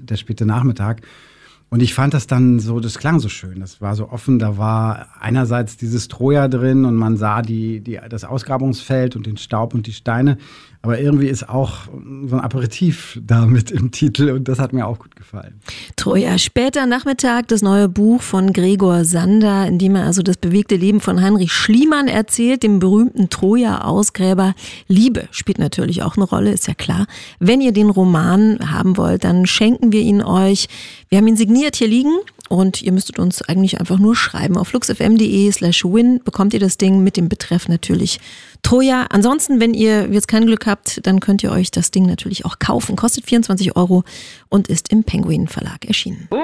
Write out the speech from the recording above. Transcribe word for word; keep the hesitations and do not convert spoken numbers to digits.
der späte Nachmittag. Und ich fand das dann so, das klang so schön. Das war so offen, da war einerseits dieses Troja drin und man sah die, die, das Ausgrabungsfeld und den Staub und die Steine. Aber irgendwie ist auch so ein Aperitif da mit im Titel und das hat mir auch gut gefallen. Troja, später Nachmittag, das neue Buch von Gregor Sander, in dem er also das bewegte Leben von Heinrich Schliemann erzählt, dem berühmten Troja-Ausgräber. Liebe spielt natürlich auch eine Rolle, ist ja klar. Wenn ihr den Roman haben wollt, dann schenken wir ihn euch. Wir haben ihn signiert hier liegen und ihr müsstet uns eigentlich einfach nur schreiben. Auf fluxfm.de slash win bekommt ihr das Ding mit dem Betreff natürlich Troja. Ansonsten, wenn ihr jetzt kein Glück habt, dann könnt ihr euch das Ding natürlich auch kaufen. Kostet vierundzwanzig Euro und ist im Penguin Verlag erschienen.